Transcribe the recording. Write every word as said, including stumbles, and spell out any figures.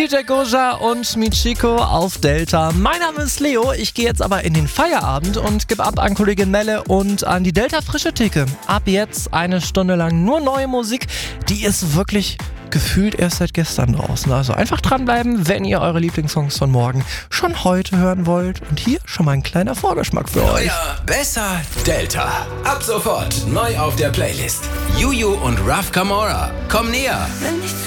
T J Goja und Michiko auf Delta. Mein Name ist Leo, ich gehe jetzt aber in den Feierabend und gebe ab an Kollegin Melle und an die Delta Frische Theke. Ab jetzt eine Stunde lang nur neue Musik, die ist wirklich gefühlt erst seit gestern draußen. Also einfach dranbleiben, wenn ihr eure Lieblingssongs von morgen schon heute hören wollt. Und hier schon mal ein kleiner Vorgeschmack für euch. Neuer, besser, Delta. Ab sofort neu auf der Playlist. Juju und Raf Camora. Komm näher.